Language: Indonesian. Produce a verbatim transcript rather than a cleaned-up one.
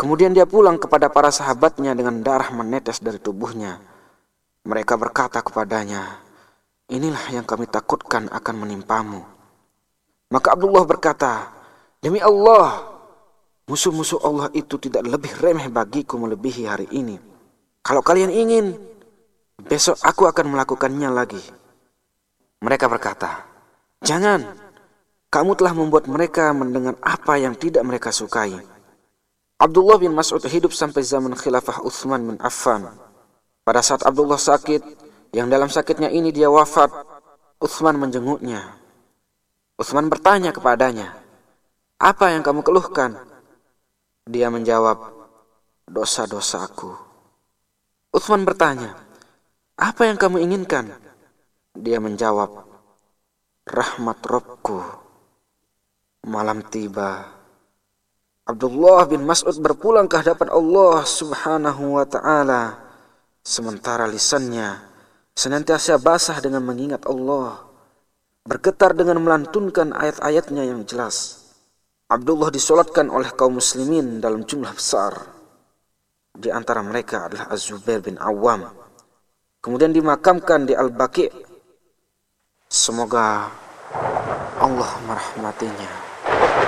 Kemudian dia pulang kepada para sahabatnya dengan darah menetes dari tubuhnya. Mereka berkata kepadanya, inilah yang kami takutkan akan menimpamu. Maka Abdullah berkata, demi Allah, musuh-musuh Allah itu tidak lebih remeh bagiku melebihi hari ini. Kalau kalian ingin, besok aku akan melakukannya lagi. Mereka berkata, jangan, kamu telah membuat mereka mendengar apa yang tidak mereka sukai. Abdullah bin Mas'ud hidup sampai zaman khilafah Utsman bin Affan. Pada saat Abdullah sakit, yang dalam sakitnya ini dia wafat, Utsman menjenguknya. Utsman bertanya kepadanya, apa yang kamu keluhkan? Dia menjawab, dosa-dosaku. Utsman bertanya, apa yang kamu inginkan? Dia menjawab, rahmat Rabbku. Malam tiba. Abdullah bin Mas'ud berpulang ke hadapan Allah subhanahu wa ta'ala. Sementara lisannya senantiasa basah dengan mengingat Allah, bergetar dengan melantunkan ayat-ayatnya yang jelas. Abdullah disolatkan oleh kaum muslimin dalam jumlah besar. Di antara mereka adalah Az-Zubair bin Awam. Kemudian dimakamkan di Al-Baqi'. Semoga Allah merahmatinya.